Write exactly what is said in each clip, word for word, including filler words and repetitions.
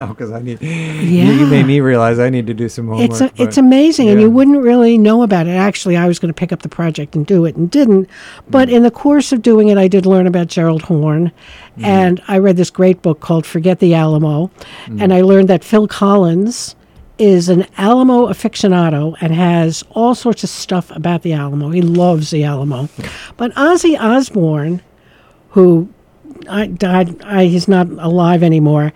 because I need. Yeah. You, you made me realize I need to do some homework. It's a, but- it's amazing, and yeah. you wouldn't really know about it. Actually, I was going to pick up the project and do it, and didn't. But Mm. in the course of doing it, I did learn about Gerald Horne, Mm. and I read this great book called "Forget the Alamo," Mm. and I learned that Phil Collins is an Alamo aficionado and has all sorts of stuff about the Alamo. He loves the Alamo, but Ozzy Osbourne, who I died, I, he's not alive anymore.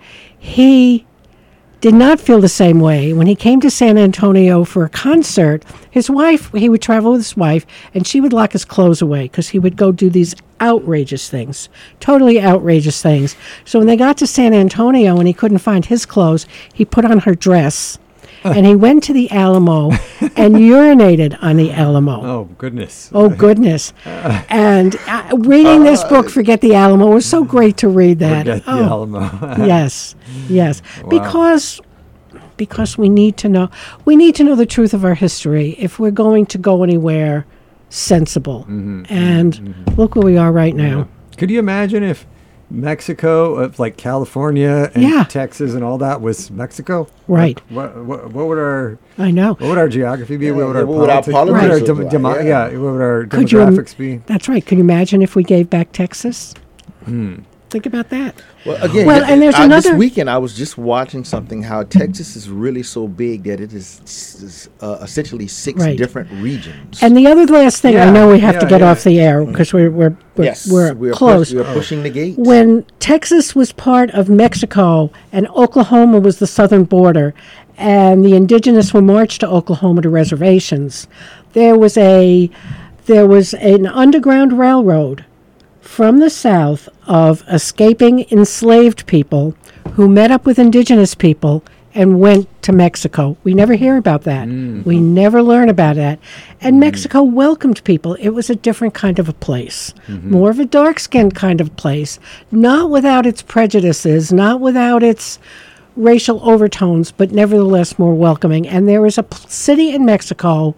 He did not feel the same way. When he came to San Antonio for a concert, his wife, he would travel with his wife, and she would lock his clothes away because he would go do these outrageous things, totally outrageous things. So when they got to San Antonio and he couldn't find his clothes, he put on her dress, and he went to the Alamo and urinated on the Alamo. Oh goodness. Oh, goodness. And uh, reading this book, Forget the Alamo, was so great to read that. Forget the Oh, Alamo. yes, yes. Wow. Because because we need to know we need to know the truth of our history if we're going to go anywhere sensible. Mm-hmm, And mm-hmm. look where we are right now. Could you imagine if Mexico, if like California and Yeah. Texas and all that was Mexico? Right. What, what, what would our I know. what would our geography be? Yeah, what would yeah, our what would our politics, what would our politics dem- look demo- like? yeah. Yeah. what would our Could you im- demographics be? That's right. Can you imagine if we gave back Texas? Hmm. Think about that. Well, again, Well, and there's I, another- this weekend I was just watching something how Texas is really so big that it is, is uh, essentially six Right. different regions. And the other last thing, I Yeah, know we have to yeah, get yeah. off the air because we're we're we're, yes, we're, we're close. Push, we're pushing the gates. When Texas was part of Mexico and Oklahoma was the southern border, and the indigenous were marched to Oklahoma to reservations, there was a there was an underground railroad from the south of escaping enslaved people who met up with indigenous people and went to Mexico. We never hear about that. We never learn about that. And Mexico welcomed people. It was a different kind of a place, more of a dark-skinned kind of place, not without its prejudices, not without its racial overtones, but nevertheless more welcoming. And there is a p- city in Mexico.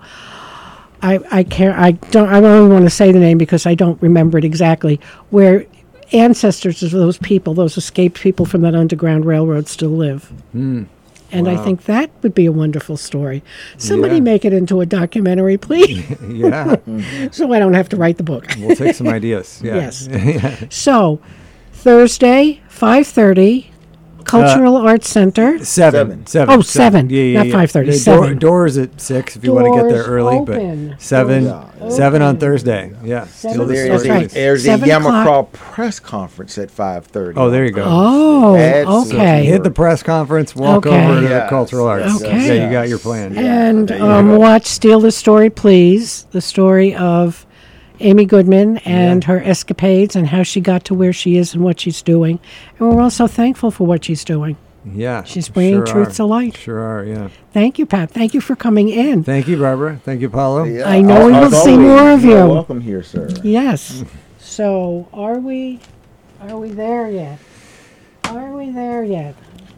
I I care. I don't. I don't want to say the name because I don't remember it exactly. Where ancestors of those people, those escaped people from that underground railroad, still live. And I Wow. think that would be a wonderful story. Somebody Yeah. make it into a documentary, please, Yeah. so I don't have to write the book. We'll take some ideas. Yeah. Yes. Yeah. So, Thursday, five thirty, Cultural Arts Center. Seven. Seven. Seven. Oh, seven, Yeah, yeah, not yeah. five thirty, The seven. Door, doors at six if you want to get there Doors early, open. but seven, Doors seven on open. Thursday. Yeah. Seven. Still the there That's is story a, right. there's a Seven o'clock. Yamacraw press conference at five thirty. Oh, there you go. Oh, That's- okay. Hit the press conference, walk Okay. over to the Yes, cultural arts. yes, Okay. Yeah, you got your plan. Yeah. And there you um, go. watch Steal the Story, please. The story of Amy Goodman and her escapades and how she got to where she is and what she's doing. And we're also thankful for what she's doing. Yeah. She's bringing sure truth are. to light. Sure are, yeah. Thank you, Pat. Thank you for coming in. Thank you, Barbara. Thank you, Paulo. Yeah, I know we as will see always, more of you're you. Welcome here, sir. Yes. So, are we are we there yet? Are we there yet?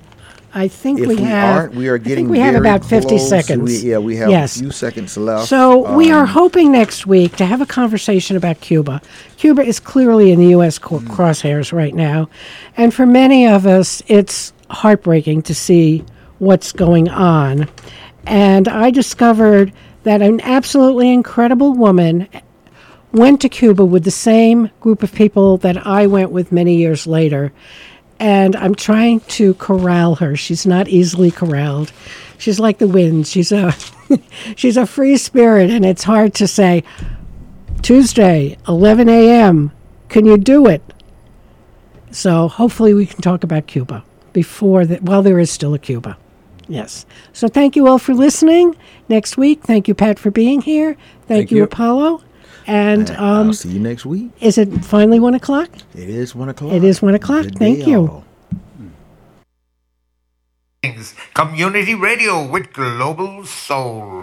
I think If we, we, have. aren't, we are I think getting we have very about fifty close. seconds. We, yeah, we have Yes. a few seconds left. So we are Um, hoping next week to have a conversation about Cuba. Cuba is clearly in the U S co- crosshairs right now, and for many of us, it's heartbreaking to see what's going on. And I discovered that an absolutely incredible woman went to Cuba with the same group of people that I went with many years later. And I'm trying to corral her. She's not easily corralled. She's like the wind. She's a she's a free spirit, and it's hard to say, Tuesday, eleven a.m., can you do it? So hopefully we can talk about Cuba before that, while there is still a Cuba. Yes. So thank you all for listening. Next week, thank you, Pat, for being here. Thank, Thank you, you. Apollo. And um, I'll see you next week. is it finally one o'clock? It is one o'clock. It is one o'clock. Good Thank day, you. all. Community Radio with Global Soul.